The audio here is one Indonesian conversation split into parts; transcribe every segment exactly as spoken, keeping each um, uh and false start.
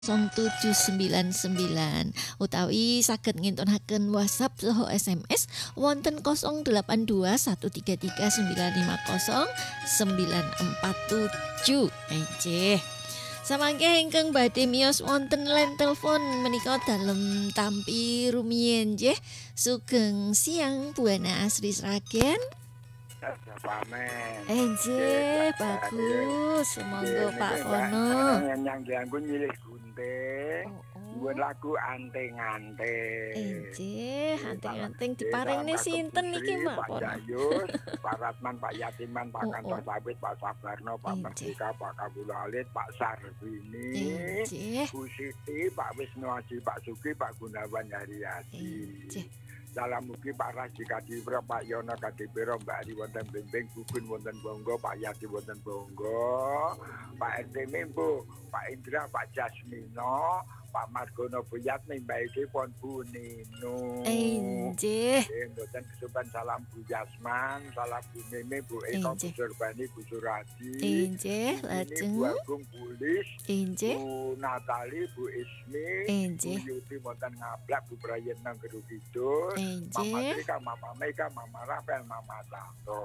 nol tujuh sembilan sembilan utawi saged ngintunaken WhatsApp saha S M S wonten nol delapan dua satu tiga tiga sembilan lima nol sembilan empat tujuh. Enjih. Samangke ingkang badhe miyos wonten line telepon menika dalem tampi rumiyin nggih. Sugeng siang Bu Ana Asri Sragen. Pamen. Enjih, bagus. Monggo Pak Pono. Yang dianggo nyilih gunting. Buat lagu anting-anting. Enjih, anting-anting diparingne sinten niki Pak Pono? Pak Jayus, Pak Ratman, Pak Yatiman, Pak Kantos Sabit, Pak Sabarno, Pak Merdeka, Pak Kabula Alit, Pak Sarbini, Bu Siti, Pak Wisnu Haji, Pak Sugi, Pak Gunawan Haryadi. Dalam mugi Pak Rasdi Kadipro, Pak Yono Kadipro, Mbak Ari wonten Blimbing, Gugun wonten Bonggo, Pak Yati wonten Bonggo, Pak R T Mimbo, Pak Indra, Pak Jasmino, Pak Margono Buyat mimbaiki pon Bu Nino. Enjih. Mboten kesupen salam Bu Yasman, salam Bu Mimi, Bu Eko, Bu Surbani, Bu Suradi. Enjih, lajeng Bu Agung Pulis. Enjih. Bu Natali, Bu Ismi. Enjih. Bu Yuti wonten Ngablak, Bu Prayitna Geruk Kidul. Mama Trika, Mama Mega, Mama Rafael, Mama Tato.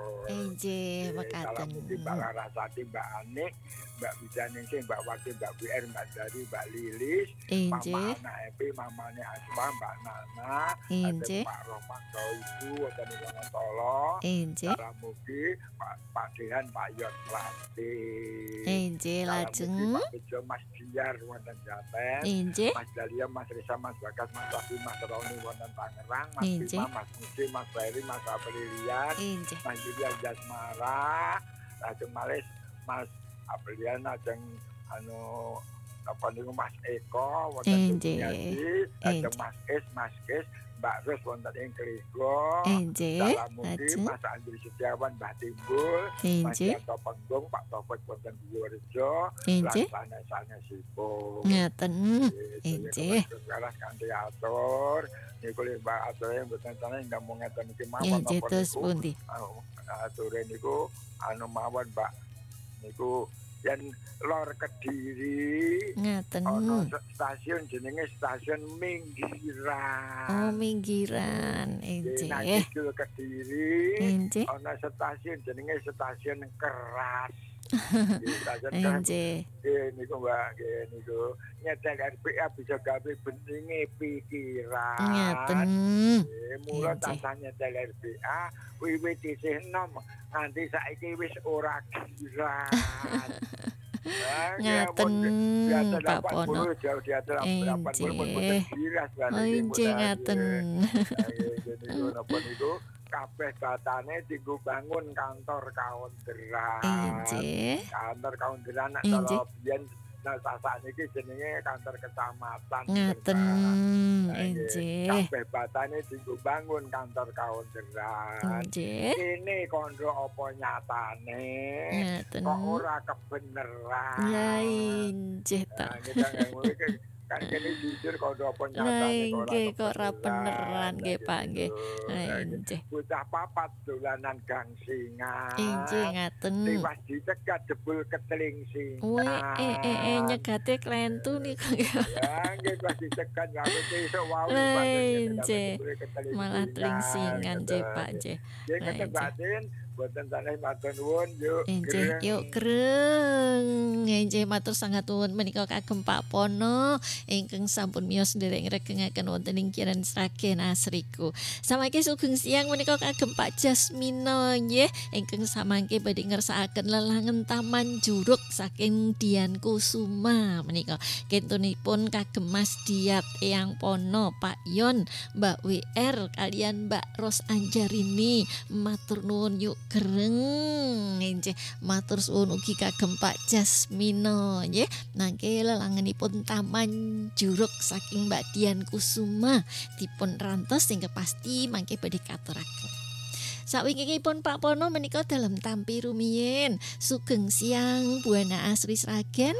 Enjih, mekaten. Salam mugi Mbak Larasati, Mbak Anik, Mbak Bijaningsih, Mbak Wati, Mbak W R, Mbak Dari, Mbak Lili. Enjih. Mama Ana Epi, Mamane Asma, Mbak Nana, Enjih. Pak Roman Ibu, wonten Wonontolo. Enjih. Salam mugi Pak Pak Dehan, Pak Yot Plati. Enjih, lajeng Pak Bejo, Mas Diar wonten Jaten. Enjih. Mas Dalia, Mas Risa, Mas Bagas, Mas Wafi, Mas Roni wonten Tangerang, Mas Enjih. Bima, Mas Musi, Mas Ferry, Mas Aprilian, Enjih. Mas Julia Jasmara, lajeng malih Mas Aprilian lajeng anu apa niku Mas Eko wonten Sumiati, lajeng Mas Es, Mas Kes, Mbak Ros wonten ing Kligo. Enjih. Salam mugi Lajeng Mas Andri Setiawan, Mbah Timbul, Mas Enjih. Yanto Penggung, Pak Taufik wonten Purworejo, Enjih. lan sanesipun. Ngaten. Enjih. Kalah kanthi atur, niku lho Mbak ature mboten tane namung ngeten iki mawon Enjih terus pundi? ature niku anu mawon Mbak niku yen lor Kediri Ngaten. ana stasiun jenenge stasiun Minggiran. Oh, Minggiran. Nggih, nang Enjih. Kidul Kediri Enjih. ana stasiun jenenge stasiun Keras. Nggih, stasiun Keras. Enjih. Nggih niku Mbak, nggih niku nyetel R P A bisa gawe beninge pikiran. Ngaten. Nggih, mula Enjih. tansah nyetel R P A wiwit isih enom nganti saiki wis ora giran. Ngaten Pak Pono. Jauh di atas delapan puluh pun boten giras. Enjih ngaten. Niku napa niku kabeh batane dienggo bangun kantor kaunteran. Enjih. Kantor kaunteran nek Enjih. kalau biyen nah saat ini jenenge kantor kecamatan. Ngaten. Nah, Enjih. kabeh batane dienggo bangun kantor kaunteran. Enjih. Ini kondo apa nyatane Ngaten. kok ora kebeneran. Ya enjih Nah, ta. kita nggak mulai kan kan kene jujur kondo apa Lah nyatane nggih kok ora beneran nggih Pak nggih. Lah enjih. Bocah papat dolanan gangsingan. Enjih ngaten. Tiwas dicegat jebul keteling Weh singan. eh eh eh nyegate klentu niku nggih. Ya, nggih pas dicegat nggak ngerti esuk wau Lah, pas enjih. jebul keteling Malah singan, telingsingan gitu. nggih Pak nggih. Nggih Lah, keten enjih. batin boten saneh matur nuwun yuk. Enjih, greng. yuk greng. Enjih matur sangat nuwun menika kagem Pak Pono ingkang sampun miyos nderek ngregengaken wonten ing Kiran Sragen Asriku. Samangke sugeng siang menika kagem Pak Jasmino nggih ingkang samangke badhe ngersakaken lelangen Taman Juruk saking Dian Kusuma menika. Kentunipun kagem Mas Diat Eyang Pono, Pak Yon, Mbak W R kalian Mbak Ros Anjarini. Matur nuwun yuk greng nggih matur suwun ugi kagem Pak Jasmino nggih nangke lelangenipun Taman Juruk saking Mbak Dian Kusuma dipun rantos sing pasti mangke badhe katuraken. Sawingkingipun Pak Pono menika dalam tampi rumiyin. Sugeng siang Bu Ana Asri Sragen.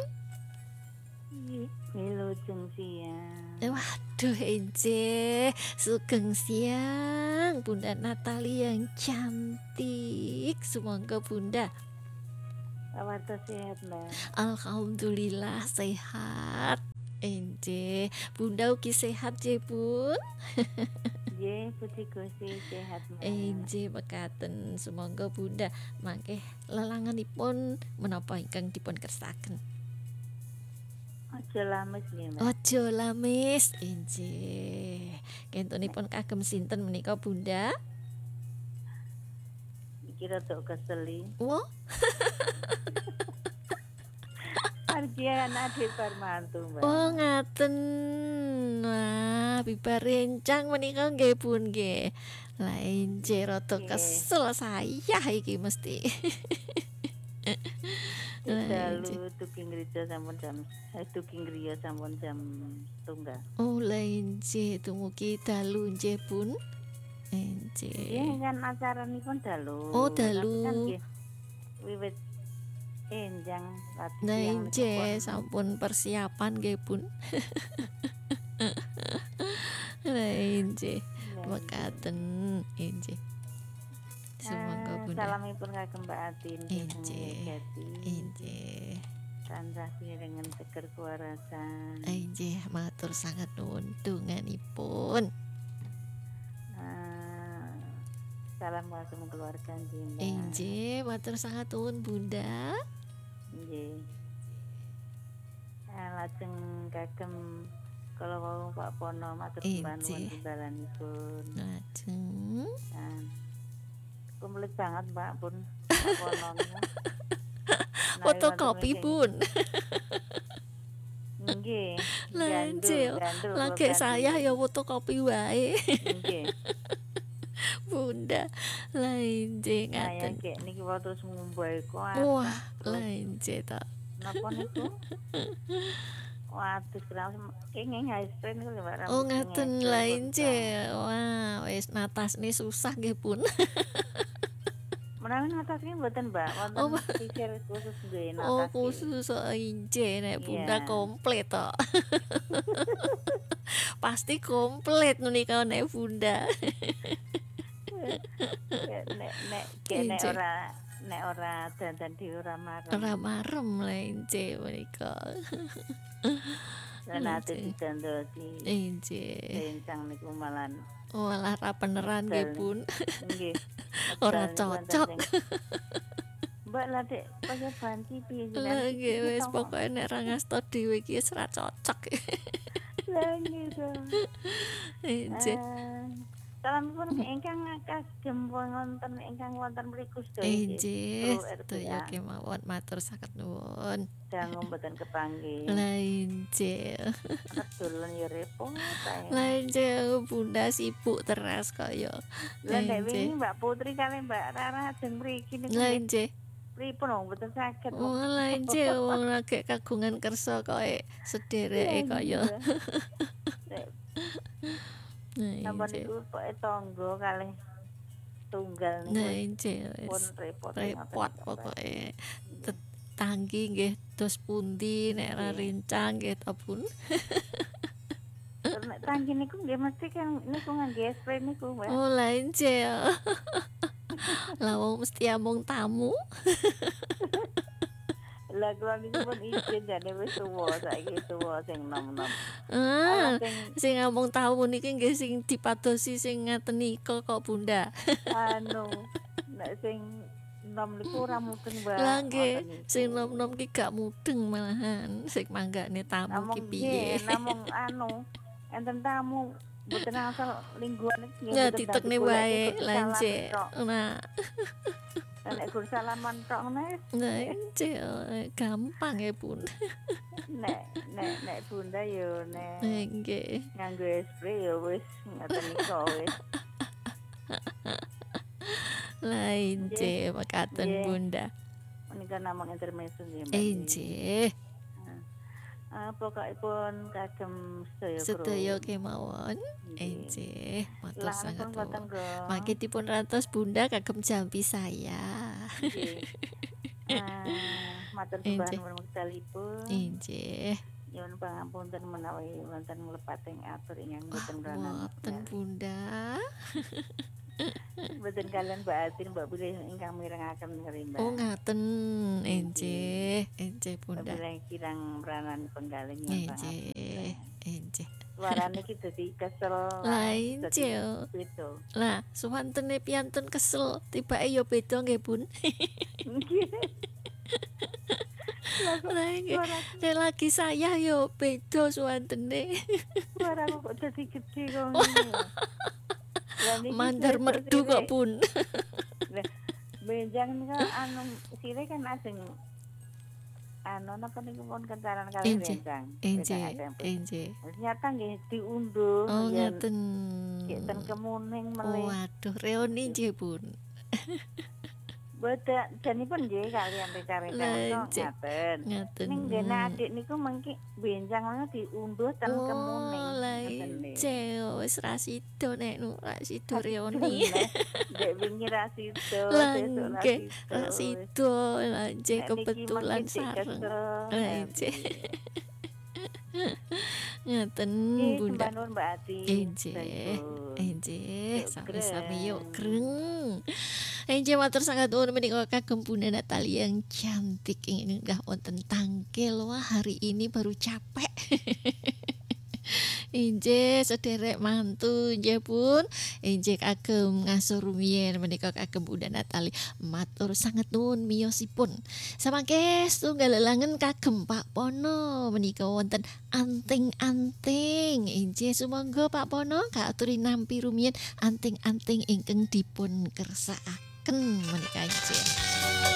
Wilujeng siang. Waduh enjih, sugeng siang Bunda Natali yang cantik. Sumangga Bunda. Kawarta sehat, Mbak. Alhamdulillah sehat. Enje, Bunda ugi sehat je pun. Nggih, puji Gusti sehat, Mbak. Enje mekaten, sumangga Bunda mangke lelanganipun menapa ingkang dipun kersaken. Aja lames nggih, Mbak. Aja lamis, enje. Kentunipun kagem sinten menika Bunda? Iki rada keseli. Wah, Ardian Ade Parmanto, Mbak. oh ngaten. Wah, bibar rencang menika nggih Bun nggih. Lah enje rada Nggih. kesel saya iki mesti. Lah, enje. Dalu tuking gereja sampun jam eh tuking griya sampun jam tunggal. Oh lah enje tumugi dalu nggih Bun. Enje. Nggih kan acaranipun dalu. Oh, Tapi dalu. kan nggih wiwit enjang latihan. Nah niku enje pun- sampun persiapan nggih Bun. Lah enje Lah, mekaten enje. Sumangga Ah, Bunda. salamipun kagem Mbak Atin Enje. Jati. Enje. Tansah dengan seger kewarasan. Enje matur sangat nuwun dunganipun. Ah, salam kagem keluarga nggih, Mbak. Enje matur sangat nuwun Bunda. Nggih. Ah, lajeng kagem kalau wau Pak Pono matur sembah nuwun Enje. timbalanipun. Lajeng Nah, komplit banget Mbak pun Pak Pono niku. Nah, fotokopi wonten Bun. Nggih. Lah gandul, enje gandul, lagi gandul. saya ya fotokopi wae. Nggih. Bunda. Lah enje Nah, yang ngaten. kayak niki waktu ngumbai kok. Wah, lah enje ta. Napa niku? Waduh, kenapa kenging ice cream niku lho, Mbak. Oh rambut ngaten ngecel lah kok, enje. Wah, wis natasne susah nggih Bun. Menawi natasnya mboten, Mbak. Wonten Oh, sisir khusus nggih natas. Oh khusus so enje nek Bunda Iya. komplit tok. Pasti komplit menika nek Bunda. Nek nek kayak nek Inje. ora nek ora dandan di ora marem. Ora marem lah enje menika. Lan ate Inje. didandosi. Enje. Rencang niku malan. Walah ra beneran nggih Medal. Bun. Nggih. Ora Medal niku wonten cocok. sing- Mbak lah dek pakai banci piye Lah nggih wis pokoke pokoke nek ra ngasta dhewe iki wis ra cocok. lah gitu. Enje. Eh, Salamipun ingkang kagem wonten ingkang wonten mriku sedaya. Enje. Pro R P A. Sedaya kemawon matur sanget nuwun. Dangu mboten kepanggih. Lah enje. Anak dolen ya repot ae. Lah enje Bunda sibuk teras kaya. Lah nek Enje. wingi Mbak Putri kali Mbak Rara ajeng mriki niku Lah nggih, enje. pripun wong mboten saged. Oh lah enje wong lagi kagungan kersa koe sedereke kaya. Nek Nah napa enje. niku pokoke tangga kalih tunggal Nah niku enje pun wis repot. repot pokoke. Tanggi nggih dos pundi nek ra Nggih. rincang nggih ta Bun. Terus nek tangki niku nggih mesti kan niku ngangge spray niku, Mbak. Oh lah enje. Lah wong mesti amung tamu. Lah kula niku pun izin jane wis tuwa saiki tuwa sing nom-nom. Ah, Ana sing sing ngomong tamu niki nggih sing dipadosi sing ngaten nika kok Bunda. anu nek sing nom niku ora mungkin, Mbak. Lah nggih, Wonten niku. sing nom-nom ki gak mudeng malahan sing manggane tamu Namung ki nggih, piye. namung anu enten tamu mboten asal lingguhan iki Ya ditekne wae lanje. Nah, Nek gur salaman tok ngene nah enje gampang ya Bun. nek nek nek Bunda yo nek Eh, Nggih. nganggo spray yo wis ngoten niku wis. Lah enje mekaten Nggih. Bunda. Menika namung intermezzo nggih, Mbak. Enje, Ah, pokokipun kagem sedaya sedaya kru. kemawon. Nggih. Enje, matur Lan sangat pun boten nuwun. nggo. Mangke dipun rantos Bunda kagem jampi saya. Nggih. Ah, matur Enje. sembah nuwun wektalipun. Enje. Nyuwun pangapunten menawi wonten nglepating atur ingkang Wah, boten ranah. boten Bunda. Mboten kalian Mbak Atin Mbak Bilih ingkang mirengaken ngeri Mbak. Oh ngaten, enjeh, enjeh Mbak Bunda. Bilih kirang meranan penggaling Enjeh, enjeh. Suarane ki dadi kesel. Lah enjeh. Beda. Lah, suwantene piantun kesel, tibake ya beda nggih, Bun. Lah nggih, nek lagi saya yo beda suwantene. Suaraku kok dadi gede kok ngene. Mandar merdu kok, Bun. Benjang niku anu sire kan ajeng anu napa niku pun kencaran kali benjang. Enjeh, enjeh. Ternyata nggih diunduh. Oh, ngaten. Nggih ten kemuning melih. Waduh, reoni nggih, Bun. Boten janipun nggih kalian reca-reca ngaten. Ngaten. Ning dene adik niku mengki benjang ngono diunduh ten kemuning. Oh, lah ice wis ra sida nek nu ra sida reoni. Dek wingi ra sida, sesuk ra sida. Lah ice kebetulan sareng. Lah ice. Ngaten Bunda. Mbak Ati. Enjeh, enjeh, sami-sami yuk kreng. Enjeh matur sangat nuwun menika kagem Bunda Natalia yang cantik ingin enggak wonten tangkel. Wah, hari ini baru capek. Enjeh sederek mantu nggih Pun. Enjeh kagem ngasuh rumiyin menika kagem Bunda Natalia. Matur sangat nuwun miyosipun. Samangke setunggal lelangen kagem Pak Pono menika wonten anting-anting. Enjeh sumangga Pak Pono kaaturi nampi rumiyin anting-anting ingkang dipun kersakaken menika enjeh.